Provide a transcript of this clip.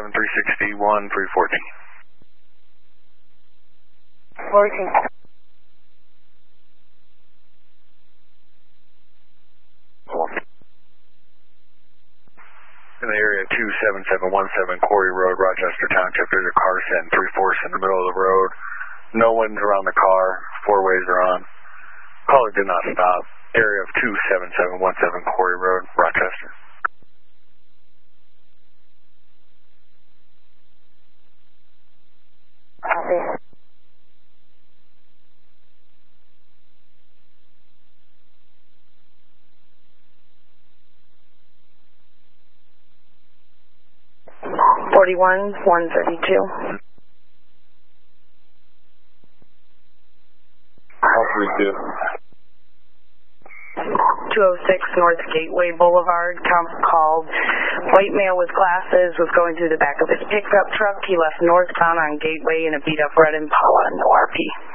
361, 314. 14. In the area 27717 Quarry Road, Rochester Township, there's a car sitting 3/4 in the middle of the road. No winds around the car. 4 ways are on. Caller did not stop. Area of 27717 Quarry Road, Rochester. Copy. $41,132. I'll 32. 206 North Gateway Boulevard. Called. White male with glasses was going through the back of his pickup truck. He left northbound on Gateway in a beat-up red Impala, no RP.